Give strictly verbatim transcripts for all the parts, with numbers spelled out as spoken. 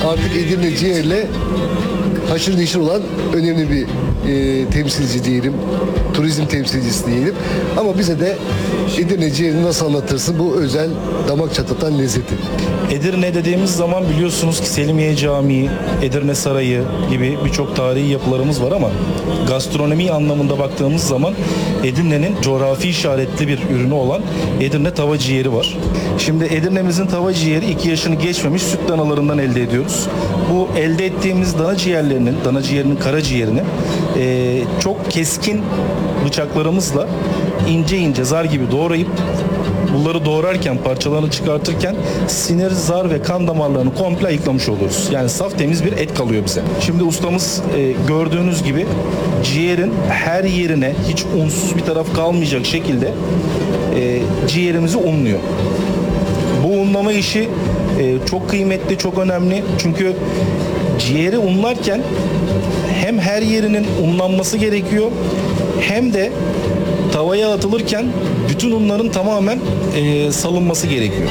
artık Edirne ciğerle haşır neşir olan önemli bir e, temsilci diyelim. Turizm temsilcisi diyelim. Ama bize de Edirne ciğerini nasıl anlatırsın bu özel damak çatlatan lezzeti? Edirne dediğimiz zaman biliyorsunuz ki Selimiye Camii, Edirne Sarayı gibi birçok tarihi yapılarımız var ama gastronomi anlamında baktığımız zaman Edirne'nin coğrafi işaretli bir ürünü olan Edirne tava ciğeri var. Şimdi Edirne'mizin tava ciğeri iki yaşını geçmemiş süt danalarından elde ediyoruz. Bu elde ettiğimiz dana ciğerlerinin, dana ciğerinin karaciğerini e, çok keskin bıçaklarımızla ince ince zar gibi doğrayıp bunları doğrarken, parçalarını çıkartırken sinir, zar ve kan damarlarını komple ayıklamış oluyoruz. Yani saf temiz bir et kalıyor bize. Şimdi ustamız e, gördüğünüz gibi ciğerin her yerine hiç unsuz bir taraf kalmayacak şekilde e, ciğerimizi unluyor. Bu unlama işi e, çok kıymetli, çok önemli. Çünkü ciğeri unlarken hem her yerinin unlanması gerekiyor hem de tavaya atılırken bütün unların tamamen e, salınması gerekiyor.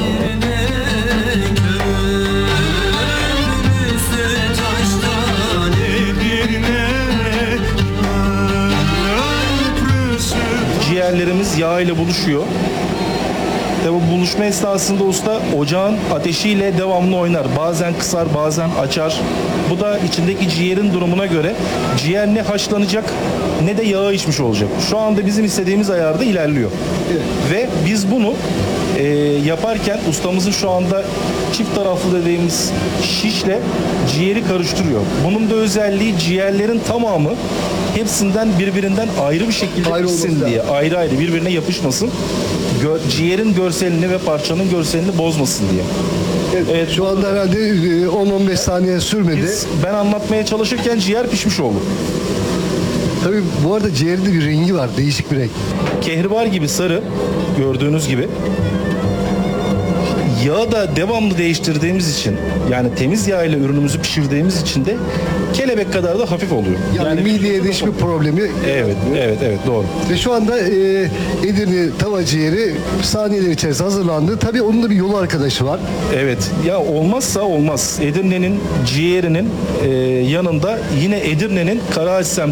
Ciğerlerimiz yağ ile buluşuyor. Ve bu buluşma esnasında usta ocağın ateşiyle devamlı oynar. Bazen kısar, bazen açar. Bu da içindeki ciğerin durumuna göre ciğer ne haşlanacak ne de yağı içmiş olacak. Şu anda bizim istediğimiz ayarda ilerliyor. Evet. Ve biz bunu e, yaparken ustamızın şu anda çift taraflı dediğimiz şişle ciğeri karıştırıyor. Bunun da özelliği ciğerlerin tamamı hepsinden birbirinden ayrı bir şekilde Ayrı pişsin diye. Ayrı ayrı birbirine yapışmasın. Gör, ciğerin görselini ve parçanın görselini bozmasın diye. Evet, evet. Şu anda herhalde on on beş saniye sürmedi. Biz, ben anlatmaya çalışırken ciğer pişmiş oldu. Tabii bu arada ciğerinde bir rengi var. Değişik bir renk. Kehribar gibi sarı gördüğünüz gibi. Yağı da devamlı değiştirdiğimiz için yani temiz yağ ile ürünümüzü pişirdiğimiz için de kelebek kadar da hafif oluyor. Yani, yani mideye de hiçbir problemi. Evet, evet, evet doğru. Ve şu anda e, Edirne tava ciğeri saniyeler içerisinde hazırlandı. Tabii onun da bir yolu arkadaşı var. Evet. Ya olmazsa olmaz. Edirne'nin ciğerinin e, yanında yine Edirne'nin Karaağaç